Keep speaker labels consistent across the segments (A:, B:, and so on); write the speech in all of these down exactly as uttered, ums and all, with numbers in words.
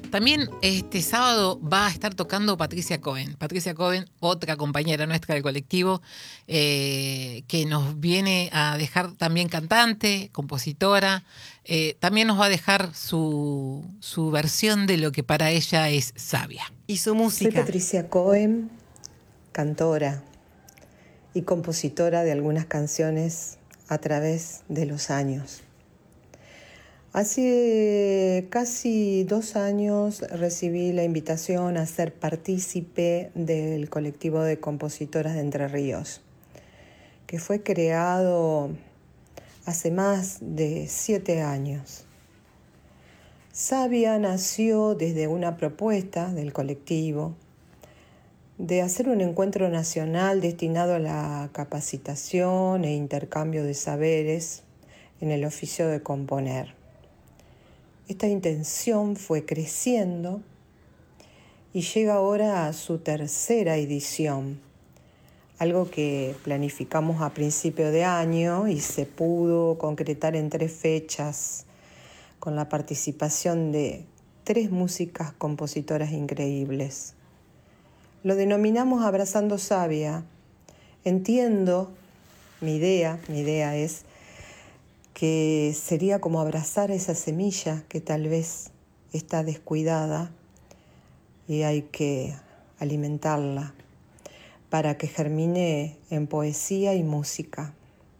A: También este sábado va a estar tocando Patricia Cohen. Patricia Cohen, otra compañera nuestra del colectivo, eh, que nos viene a dejar también cantante, compositora. Eh, también nos va a dejar su, su versión de lo que para ella es Sabia.
B: Y su música.
C: Soy Patricia Cohen, cantora y compositora de algunas canciones a través de los años. Hace casi dos años recibí la invitación a ser partícipe del colectivo de compositoras de Entre Ríos, que fue creado hace más de siete años. Sabia nació desde una propuesta del colectivo de hacer un encuentro nacional destinado a la capacitación e intercambio de saberes en el oficio de componer. Esta intención fue creciendo y llega ahora a su tercera edición, algo que planificamos a principio de año y se pudo concretar en tres fechas con la participación de tres músicas compositoras increíbles. Lo denominamos Abrazando Sabia. Entiendo, mi idea, mi idea es que sería como abrazar esa semilla que tal vez está descuidada y hay que alimentarla para que germine en poesía y música.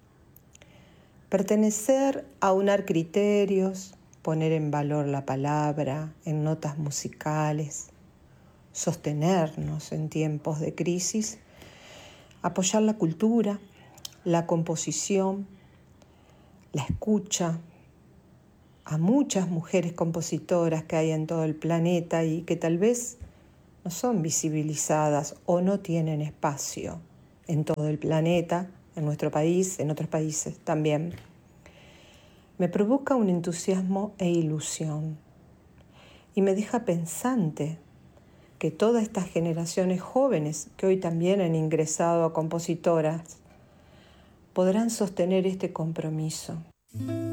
C: Pertenecer, aunar criterios, poner en valor la palabra en notas musicales, sostenernos en tiempos de crisis, apoyar la cultura, la composición, la escucha a muchas mujeres compositoras que hay en todo el planeta y que tal vez no son visibilizadas o no tienen espacio en todo el planeta, en nuestro país, en otros países también. Me provoca un entusiasmo e ilusión y me deja pensante que todas estas generaciones jóvenes que hoy también han ingresado a compositoras podrán sostener este compromiso.